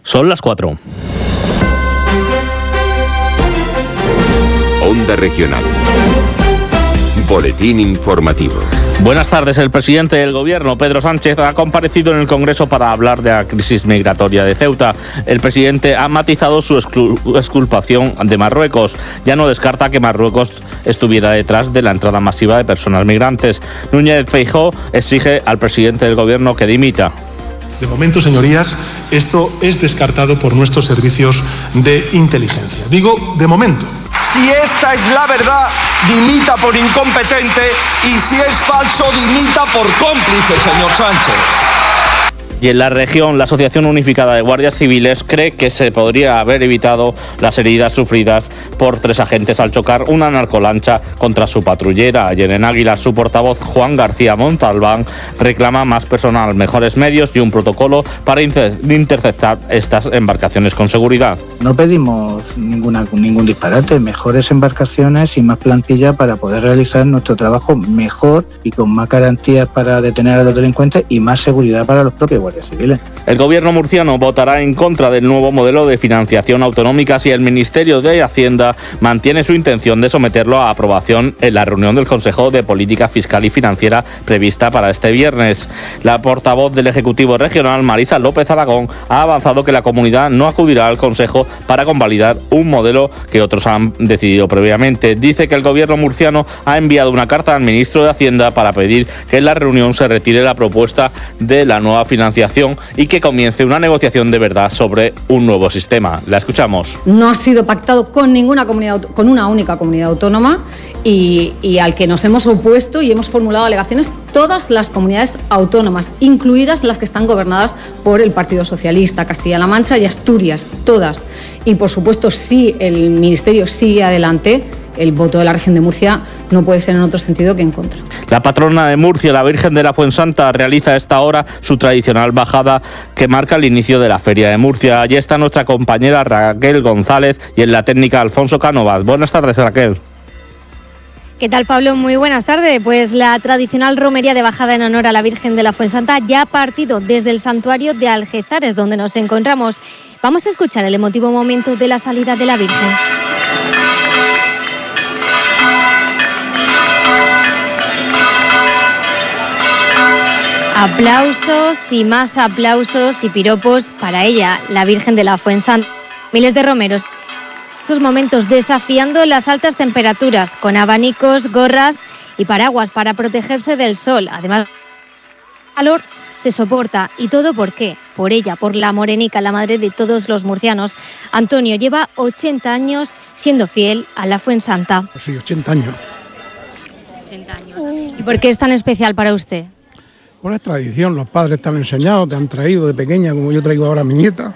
Son las 4. Onda Regional. Boletín informativo. Buenas tardes. El presidente del Gobierno, Pedro Sánchez, ha comparecido en el Congreso para hablar de la crisis migratoria de Ceuta. El presidente ha matizado su exculpación de Marruecos. Ya no descarta que Marruecos estuviera detrás de la entrada masiva de personas migrantes. Núñez Feijóo exige al presidente del Gobierno que dimita. De momento, señorías, esto es descartado por nuestros servicios de inteligencia. Digo, de momento. Si esta es la verdad, dimita por incompetente, y si es falso, dimita por cómplice, señor Sánchez. Y en la región, la Asociación Unificada de Guardias Civiles cree que se podría haber evitado las heridas sufridas por 3 agentes al chocar una narcolancha contra su patrullera. Ayer en Águila, su portavoz Juan García Montalbán reclama más personal, mejores medios y un protocolo para interceptar estas embarcaciones con seguridad. No pedimos ningún disparate, mejores embarcaciones y más plantilla para poder realizar nuestro trabajo mejor y con más garantías para detener a los delincuentes y más seguridad para los propios guardias civiles. El Gobierno murciano votará en contra del nuevo modelo de financiación autonómica si el Ministerio de Hacienda mantiene su intención de someterlo a aprobación en la reunión del Consejo de Política Fiscal y Financiera prevista para este viernes. La portavoz del Ejecutivo Regional, Marisa López Alagón, ha avanzado que la comunidad no acudirá al Consejo para convalidar un modelo que otros han decidido previamente. Dice que el Gobierno murciano ha enviado una carta al ministro de Hacienda para pedir que en la reunión se retire la propuesta de la nueva financiación y que comience una negociación de verdad sobre un nuevo sistema. La escuchamos. No ha sido pactado con ninguna comunidad, con una única comunidad autónoma y al que nos hemos opuesto y hemos formulado alegaciones todas las comunidades autónomas, incluidas las que están gobernadas por el Partido Socialista, Castilla-La Mancha y Asturias, todas. Y por supuesto, si el Ministerio sigue adelante, el voto de la región de Murcia no puede ser en otro sentido que en contra. La patrona de Murcia, la Virgen de la Fuensanta, realiza a esta hora su tradicional bajada que marca el inicio de la Feria de Murcia. Allí está nuestra compañera Raquel González y en la técnica Alfonso Cánovas. Buenas tardes, Raquel. ¿Qué tal, Pablo? Muy buenas tardes. Pues la tradicional romería de bajada en honor a la Virgen de la Fuensanta ya ha partido desde el santuario de Algézares, donde nos encontramos. Vamos a escuchar el emotivo momento de la salida de la Virgen. Aplausos y más aplausos y piropos para ella, la Virgen de la Fuensanta. Miles de romeros en estos momentos desafiando las altas temperaturas, con abanicos, gorras y paraguas para protegerse del sol. Además, el calor se soporta. ¿Y todo por qué? Por ella, por la morenica, la madre de todos los murcianos. Antonio lleva 80 años siendo fiel a la Fuensanta. Sí, 80 años. 80 años. ¿Y por qué es tan especial para usted? Por la tradición, los padres te han enseñado, te han traído de pequeña, como yo traigo ahora a mi nieta.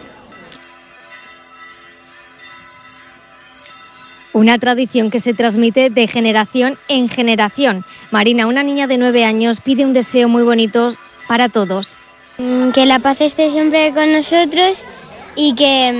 Una tradición que se transmite de generación en generación. Marina, una niña de 9 años, pide un deseo muy bonito para todos. Que la paz esté siempre con nosotros y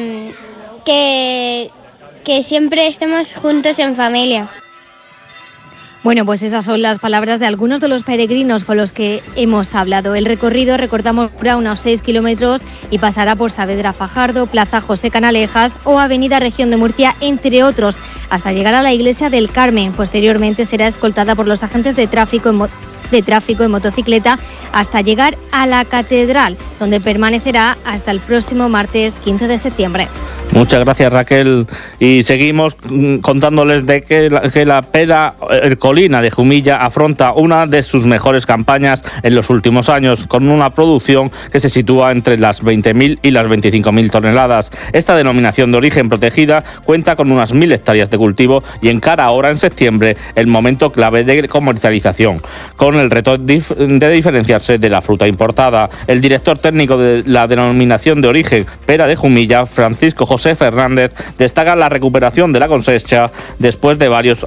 que siempre estemos juntos en familia. Bueno, pues esas son las palabras de algunos de los peregrinos con los que hemos hablado. El recorrido, recordamos, dura unos 6 kilómetros y pasará por Saavedra Fajardo, Plaza José Canalejas o Avenida Región de Murcia, entre otros, hasta llegar a la Iglesia del Carmen. Posteriormente será escoltada por los agentes de tráfico en motocicleta hasta llegar a la Catedral, donde permanecerá hasta el próximo martes 15 de septiembre. Muchas gracias, Raquel. Y seguimos contándoles de que la Pera Ercolina de Jumilla afronta una de sus mejores campañas en los últimos años, con una producción que se sitúa entre las 20.000 y las 25.000 toneladas. Esta denominación de origen protegida cuenta con unas 1.000 hectáreas de cultivo y encara ahora en septiembre el momento clave de comercialización, con el reto de diferenciarse de la fruta importada. El director técnico de la denominación de origen Pera de Jumilla, Francisco José Fernández, destaca la recuperación de la cosecha después de varios